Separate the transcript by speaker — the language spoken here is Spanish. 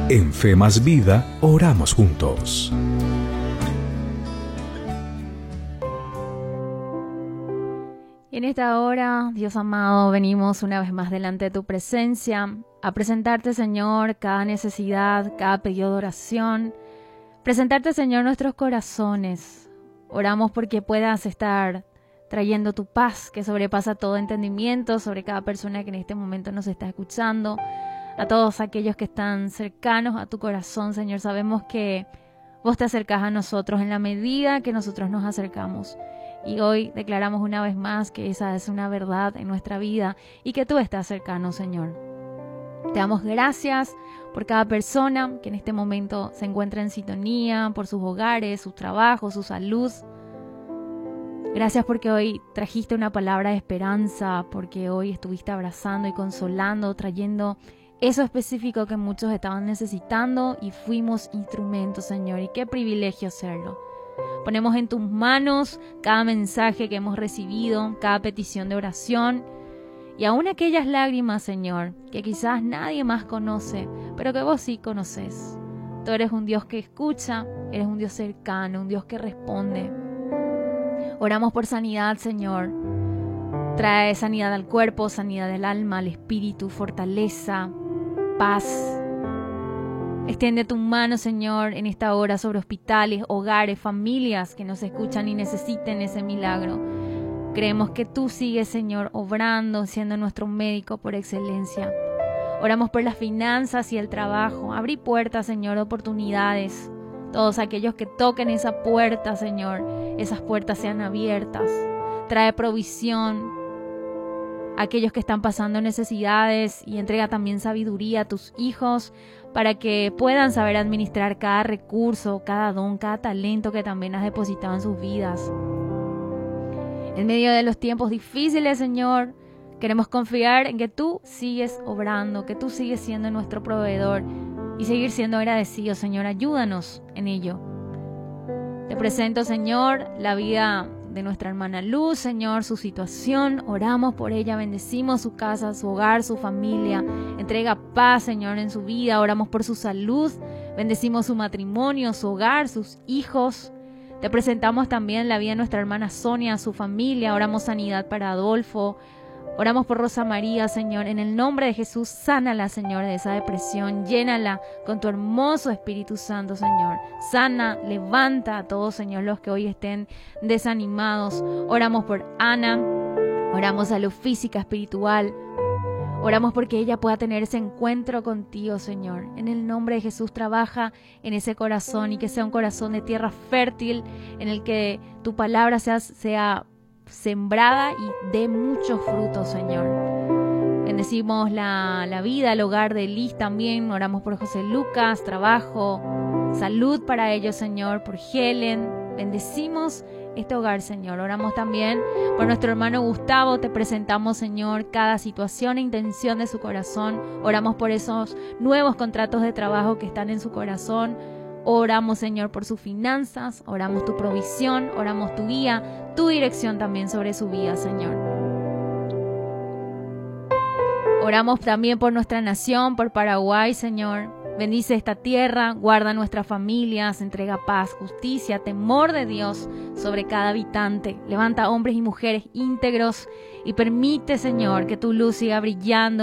Speaker 1: En Fe Más Vida, oramos juntos.
Speaker 2: En esta hora, Dios amado, venimos una vez más delante de tu presencia a presentarte, Señor, cada necesidad, cada pedido de oración. Presentarte, Señor, nuestros corazones. Oramos porque puedas estar trayendo tu paz que sobrepasa todo entendimiento sobre cada persona que en este momento nos está escuchando. A todos aquellos que están cercanos a tu corazón, Señor, sabemos que vos te acercás a nosotros en la medida que nosotros nos acercamos. Y hoy declaramos una vez más que esa es una verdad en nuestra vida y que tú estás cercano, Señor. Te damos gracias por cada persona que en este momento se encuentra en sintonía, por sus hogares, sus trabajos, su salud. Gracias porque hoy trajiste una palabra de esperanza, porque hoy estuviste abrazando y consolando, trayendo eso específico que muchos estaban necesitando y fuimos instrumentos, Señor. Y qué privilegio serlo. Ponemos en tus manos cada mensaje que hemos recibido, cada petición de oración y aún aquellas lágrimas, Señor, que quizás nadie más conoce, pero que vos sí conoces. Tú eres un Dios que escucha, eres un Dios cercano, un Dios que responde. Oramos por sanidad, Señor. Trae sanidad al cuerpo, sanidad del alma, al espíritu, fortaleza, paz. Extiende tu mano, Señor, en esta hora sobre hospitales, hogares, familias que nos escuchan y necesiten ese milagro. Creemos que tú sigues, Señor, obrando, siendo nuestro médico por excelencia. Oramos por las finanzas y el trabajo. Abrí puertas, Señor, de oportunidades. Todos aquellos que toquen esa puerta, Señor, esas puertas sean abiertas. Trae provisión. Aquellos que están pasando necesidades y entrega también sabiduría a tus hijos para que puedan saber administrar cada recurso, cada don, cada talento que también has depositado en sus vidas. En medio de los tiempos difíciles, Señor, queremos confiar en que tú sigues obrando, que tú sigues siendo nuestro proveedor y seguir siendo agradecidos, Señor. Ayúdanos en ello. Te presento, Señor, la vida de nuestra hermana Luz, Señor, su situación. Oramos por ella, bendecimos su casa, su hogar, su familia. Entrega paz, Señor, en su vida. Oramos por su salud, bendecimos su matrimonio, su hogar, sus hijos. Te presentamos también la vida de nuestra hermana Sonia, su familia. Oramos sanidad para Adolfo. Oramos por Rosa María, Señor. En el nombre de Jesús, sánala, Señor, de esa depresión. Llénala con tu hermoso Espíritu Santo, Señor. Sana, levanta a todos, Señor, los que hoy estén desanimados. Oramos por Ana. Oramos salud física, espiritual. Oramos porque ella pueda tener ese encuentro contigo, Señor. En el nombre de Jesús, trabaja en ese corazón y que sea un corazón de tierra fértil en el que tu palabra sea sembrada y dé muchos frutos, Señor. Bendecimos la vida, el hogar de Liz también. Oramos por José Lucas, trabajo, salud para ellos, Señor, por Helen. Bendecimos este hogar, Señor. Oramos también por nuestro hermano Gustavo. Te presentamos, Señor, cada situación e intención de su corazón. Oramos por esos nuevos contratos de trabajo que están en su corazón. Oramos, Señor, por sus finanzas, oramos tu provisión, oramos tu guía, tu dirección también sobre su vida, Señor. Oramos también por nuestra nación, por Paraguay, Señor. Bendice esta tierra, guarda nuestras familias, entrega paz, justicia, temor de Dios sobre cada habitante. Levanta hombres y mujeres íntegros y permite, Señor, que tu luz siga brillando